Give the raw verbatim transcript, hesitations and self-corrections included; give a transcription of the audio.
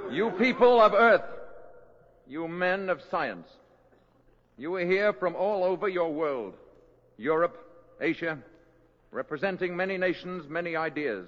You people of Earth, you men of science, you are here from all over your world, Europe, Asia, representing many nations, many ideas.